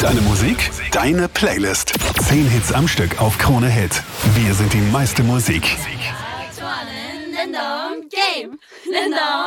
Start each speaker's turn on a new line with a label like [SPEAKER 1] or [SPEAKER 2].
[SPEAKER 1] Deine Musik, deine Playlist. 10 Hits am Stück auf Krone Hit. Wir sind die meiste Musik.
[SPEAKER 2] 좋아하는 랜덤 게임 랜덤